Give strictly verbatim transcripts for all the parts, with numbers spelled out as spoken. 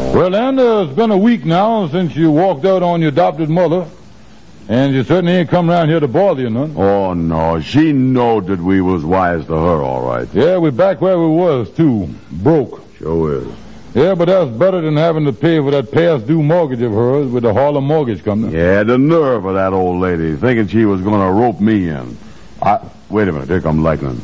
Well, Anna, it's been a week now since you walked out on your adopted mother, and you certainly ain't come around here to bother you none. Oh, no. She knowed that we was wise to her, all right. Yeah, we're back where we was, too. Broke. Sure is. Yeah, but that's better than having to pay for that past-due mortgage of hers with the Harlem Mortgage Company. Yeah, the nerve of that old lady, thinking she was going to rope me in. I... Wait a minute. Here comes Lightning.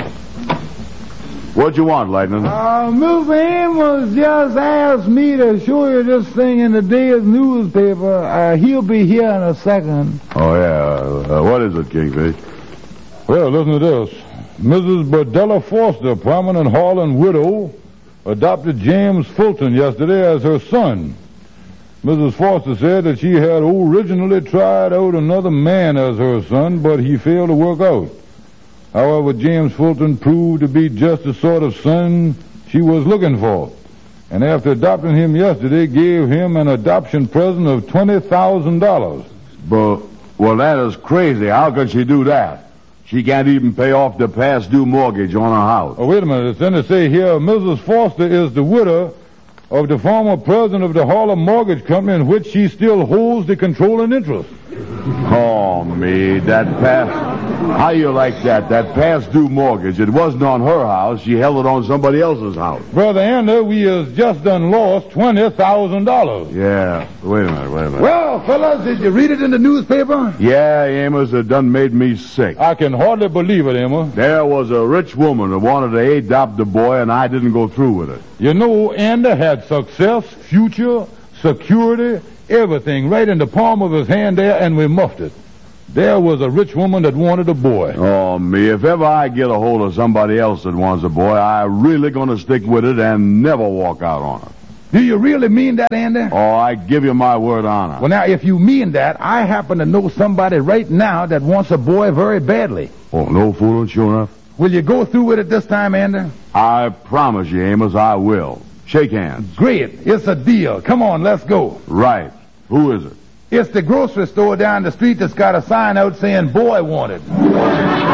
What you want, Lightning? Uh, Mister Amos just asked me to show you this thing in the day's newspaper. Uh, he'll be here in a second. Oh, yeah. Uh, what is it, Kingfish? Well, listen to this. Missus Berdella Foster, prominent Harlan widow, adopted James Fulton yesterday as her son. Missus Foster said that she had originally tried out another man as her son, but he failed to work out. However, James Fulton proved to be just the sort of son she was looking for. And after adopting him yesterday, gave him an adoption present of twenty thousand dollars. But, well, that is crazy. How could she do that? She can't even pay off the past due mortgage on her house. Oh, wait a minute. It's going to say here, Missus Foster is the widow of the former president of the Harlem Mortgage Company, in which she still holds the controlling interest. Oh, me, that past... How you like that? That past due mortgage, it wasn't on her house. She held it on somebody else's house. Brother Andrew, we has just done lost twenty thousand dollars. Yeah. Wait a minute, wait a minute. Well, fellas, did you read it in the newspaper? Yeah, Amos, it done made me sick. I can hardly believe it, Emma. There was a rich woman that wanted to adopt the boy, and I didn't go through with it. You know, Andy had success, future, security, everything right in the palm of his hand there, and we muffed it. There was a rich woman that wanted a boy. Oh, me, if ever I get a hold of somebody else that wants a boy, I'm really going to stick with it and never walk out on it. Do you really mean that, Andy? Oh, I give you my word on it. Well, now, if you mean that, I happen to know somebody right now that wants a boy very badly. Oh, no fooling, sure enough? Will you go through with it this time, Andy? I promise you, Amos, I will. Shake hands. Great. It's a deal. Come on, let's go. Right. Who is it? It's the grocery store down the street that's got a sign out saying boy wanted.